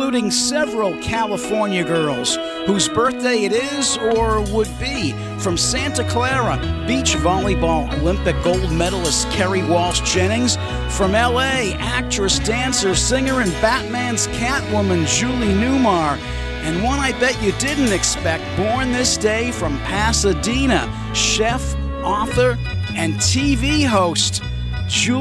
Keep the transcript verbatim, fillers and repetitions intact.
including several California girls whose birthday it is or would be. From Santa Clara, beach volleyball Olympic gold medalist Kerry Walsh Jennings. From L A, actress, dancer, singer, and Batman's Catwoman Julie Newmar. And one I bet you didn't expect, born this day from Pasadena, chef, author, and T V host Julie